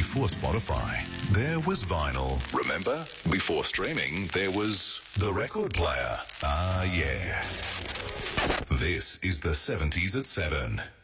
Before Spotify, there was vinyl. Remember? Before streaming, there was the record player. Ah, yeah. This is the 70s at 7.